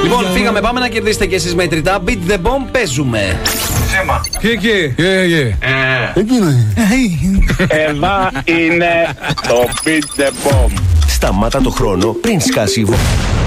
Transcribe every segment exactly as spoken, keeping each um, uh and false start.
Λοιπόν, φύγαμε, πάμε να κερδίσετε κι εσείς μετρητά. Beat the bomb, παίζουμε. Ψέμα. Και εκεί. Εδώ είναι το Beat the bomb. Σταμάτα το χρόνο πριν σκάσει η βόμβα.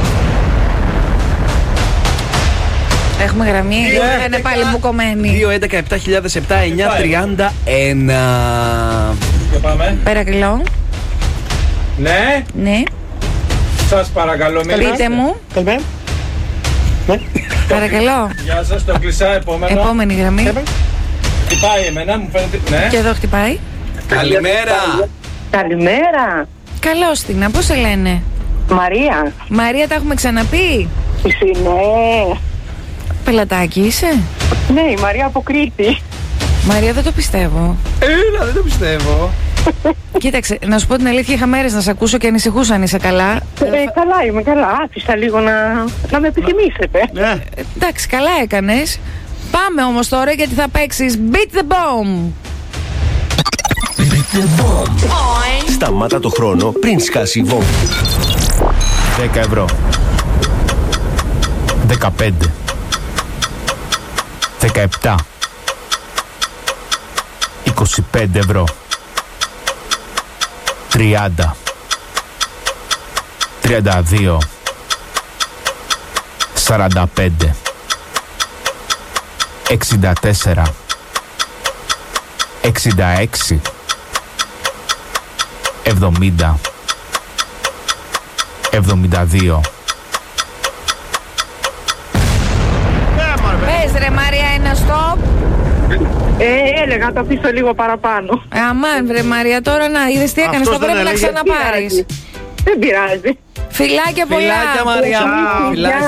Έχουμε γραμμή, yeah, είναι πάλι μπουκωμένη. δύο έντεκα επτά χιλιάδες επτά εννιά τριάντα ένα. Και πάμε. Παρακαλώ. Ναι. Ναι. Σας παρακαλώ, μίλα. Πείτε μου. Καλημέρα. Παρακαλώ. Γεια σας, το κλεισά, επόμενο. Επόμενη γραμμή. Χτυπάει εμένα, μου φαίνεται. Ναι. Και εδώ χτυπάει. Καλημέρα. Καλημέρα. Καλώς την, πώς σε λένε? Μαρία. Μαρία, τα έχουμε ξαναπεί. Ναι. Πελατάκι είσαι? Ναι, η Μαρία από Κρήτη. Μαρία, δεν το πιστεύω. Έλα, δεν το πιστεύω. Κοίταξε, να σου πω την αλήθεια, είχα μέρες να σε ακούσω και ανησυχούσα αν είσαι καλά. Ε, καλά είμαι, καλά. Άφησα λίγο να, να με επιθυμήσετε. Ναι. Ε, εντάξει, καλά έκανες. Πάμε όμως τώρα γιατί θα παίξεις Beat the Bomb. Beat the bomb. Σταμάτα το χρόνο πριν σκάσει η βόμβα. δέκα ευρώ. δεκαπέντε. δεκαεπτά. είκοσι πέντε ευρώ. τριάντα. τριάντα δύο. σαράντα πέντε. εξήντα τέσσερα. εξήντα έξι. εβδομήντα. εβδομήντα δύο. Πες ρε Μαρία, ένα stop. Ε, έλεγα να το αφήσω λίγο παραπάνω. Αμάν βρε Μαρία, τώρα να είδες τι έκανες, θα πρέπει να ξαναπάρεις. Δεν πειράζει. Φιλάκια πολλά. Φιλάκια Μαρία. Φιλάκια.